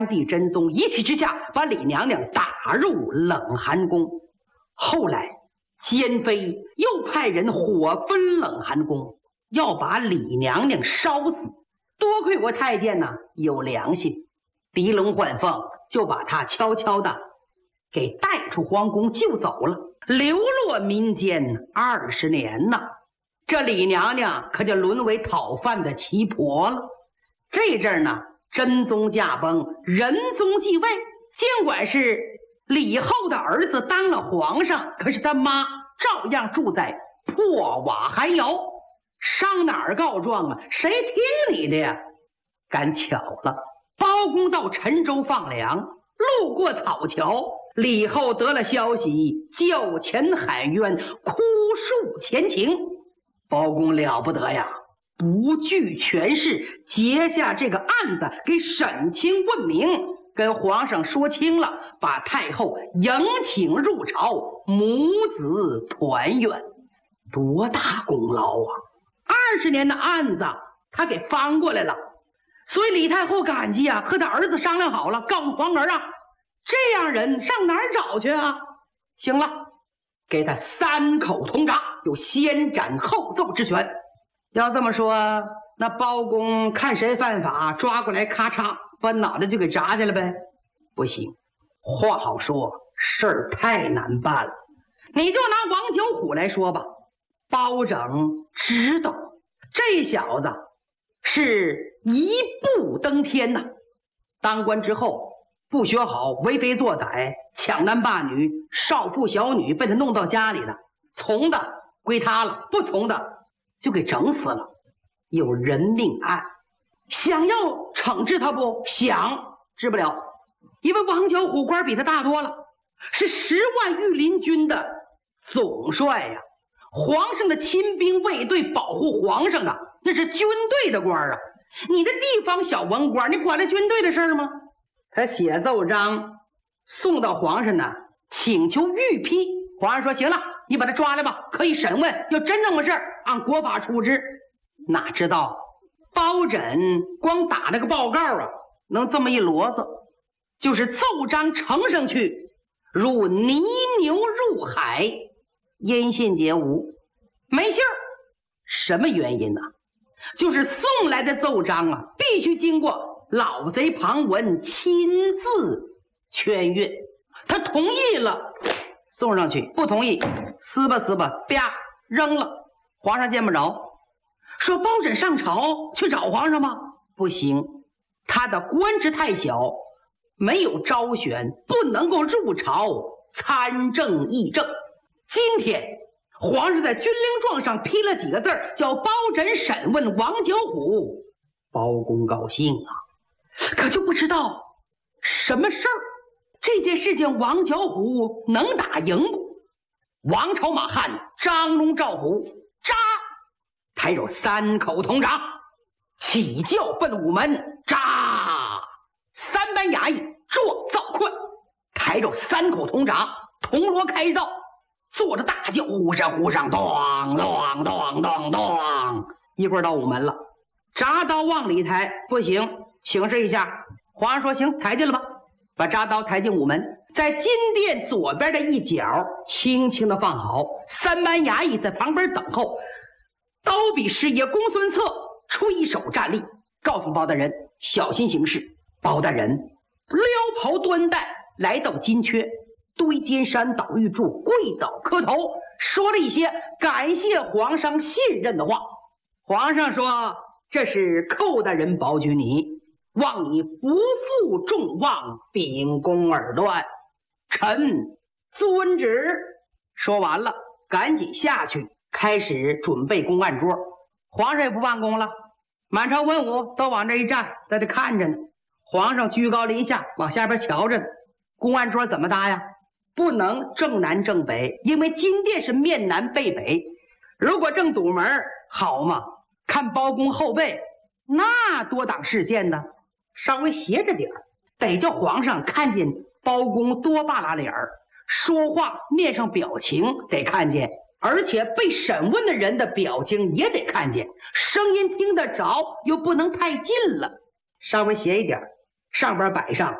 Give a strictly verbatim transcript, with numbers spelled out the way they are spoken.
帝真宗一气之下把李娘娘打入冷寒宫。后来奸妃又派人火焚冷寒宫，要把李娘娘烧死。多亏我太监呢有良心，狄龙换凤就把她悄悄的给带出皇宫救走了，流落民间二十年呢。这李娘娘可就沦为讨饭的奇婆了。这阵儿呢，真宗驾崩，仁宗继位，尽管是李后的儿子当了皇上，可是他妈照样住在破瓦寒窑，上哪儿告状啊？谁听你的呀？赶巧了，包公到陈州放粮，路过草桥，李后得了消息，叫前喊冤，哭诉前情。包公了不得呀，不惧权势，结下这个案子，给审清问明，跟皇上说清了，把太后迎请入朝，母子团圆，多大功劳啊！二十年的案子他给翻过来了，所以李太后感激啊，和他儿子商量好了，告诉皇儿啊，这样人上哪儿找去啊？行了，给他三口铜铡，有先斩后奏之权。要这么说，那包公看谁犯法，抓过来咔嚓把脑袋就给砸下来呗？不行，话好说，事儿太难办了。你就拿王九虎来说吧，包拯知道这小子是一步登天呐。当官之后不学好，为非作歹，抢男霸女，少妇小女被他弄到家里了，从的归他了，不从的就给整死了。有人命案，想要惩治他不？想，治不了，因为王小虎官比他大多了，是十万御林军的总帅呀、啊，皇上的亲兵卫队保护皇上的，那是军队的官啊。你的地方小文官，你管了军队的事吗？他写奏章送到皇上呢，请求御批。皇上说行了，你把他抓来吧，可以审问，要真那么事儿，按国法处置。哪知道包拯光打那个报告啊，能这么一骡子，就是奏章呈上去，如泥牛入海，音信皆无，没信儿。什么原因呢？就是送来的奏章啊，必须经过老贼庞文亲自圈阅，他同意了送上去，不同意撕吧撕吧啪扔了，皇上见不着。说包拯上朝去找皇上吗？不行，他的官职太小，没有招选，不能够入朝参政议政。今天皇上在军令状上批了几个字，叫包拯审问王九虎。包公高兴啊，可就不知道什么事儿。这件事情王九虎能打赢不？王朝马汉张龙赵虎扎，抬手三口铜铡，起轿奔午门，扎三班衙役撞造困，抬着三口铜铡，铜锣开道，坐着大轿呼上呼上，咚咚咚咚咚，一会儿到午门了。铡刀往里抬，不行，请示一下。皇上说行，抬进了吧。把铡刀抬进午门，在金殿左边的一角轻轻的放好，三班衙役在旁边等候。刀笔师爷公孙策吹手站立，告诉包大人小心行事。包大人撩袍端带来到金阙，堆肩山倒玉柱，跪倒磕头，说了一些感谢皇上信任的话。皇上说这是寇大人保举你，望你不负众望，秉公而断，臣遵旨。说完了，赶紧下去开始准备公案桌。皇上也不办公了，满朝文武都往这一站，在这看着呢。皇上居高临下往下边瞧着呢。公案桌怎么搭呀？不能正南正北，因为金殿是面南背北，如果正堵门好嘛，看包公后背那多挡视线呢。稍微斜着点儿，得叫皇上看见包公多半拉脸儿，说话面上表情得看见，而且被审问的人的表情也得看见，声音听得着，又不能太近了，稍微斜一点。 上边摆上